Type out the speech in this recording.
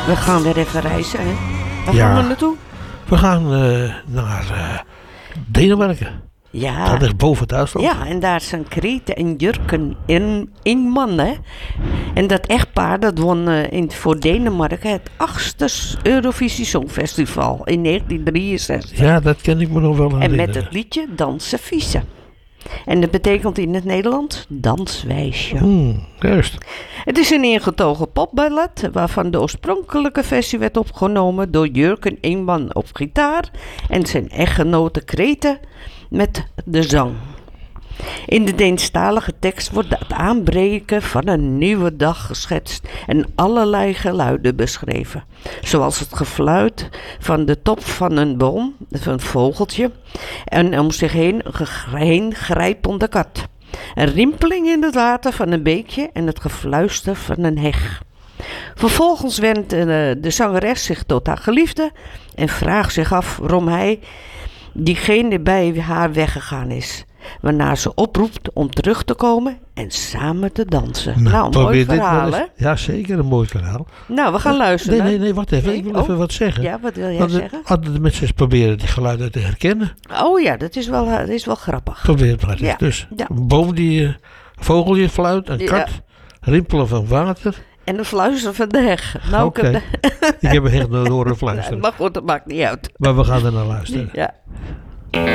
We gaan weer even reizen, hè? Waar gaan we naartoe? We gaan naar Denemarken. Ja. Dat ligt boven Duitsland. Ja, en daar zijn Grete en Jurgen Ingman, hè? En dat echtpaar, dat won voor Denemarken het 8e Eurovisie Songfestival in 1963. Ja, dat ken ik me nog wel herinneren. En met het liedje Dansen Vieze. En dat betekent in het Nederlands danswijsje. Juist. Het is een ingetogen popballet waarvan de oorspronkelijke versie werd opgenomen door Jurgen Ingman op gitaar en zijn echtgenote Grete met de zang. In de Deenstalige tekst wordt het aanbreken van een nieuwe dag geschetst en allerlei geluiden beschreven. Zoals het gefluit van de top van een boom, van een vogeltje, en om zich heen grijpende kat. Een rimpeling in het water van een beekje en het gefluister van een heg. Vervolgens wendt de zangeres zich tot haar geliefde en vraagt zich af waarom hij diegene bij haar weggegaan is. Waarna ze oproept om terug te komen en samen te dansen. Nou, een mooi verhaal, hè? Ja, zeker een mooi verhaal. Nou, we gaan luisteren. Nee, wacht even. Ik wil even wat zeggen. Ja, wat wil jij zeggen? Hadden de mensen eens proberen die geluiden te herkennen. Oh ja, dat is wel grappig. Probeer het maar eens. Ja. Dus Ja. een boom die vogeltje fluit, een kat, rimpelen van water. En de fluister van de heg. Nou, Oké. Ik heb een heg door horen fluisteren. Maar goed, dat maakt niet uit. Maar we gaan er naar luisteren. Ja.